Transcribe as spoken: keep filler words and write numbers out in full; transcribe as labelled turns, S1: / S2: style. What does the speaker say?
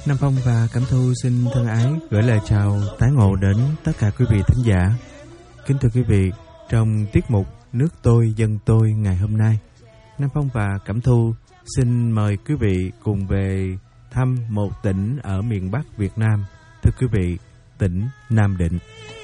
S1: Nam Phong và Cẩm Thu xin thân ái gửi lời chào tái ngộ đến tất cả quý vị thính giả. Kính thưa quý vị, trong tiết mục Nước tôi dân tôi ngày hôm nay, Nam Phong và Cẩm Thu xin mời quý vị cùng về thăm một tỉnh ở miền Bắc Việt Nam. Thưa quý vị, tỉnh Nam Định.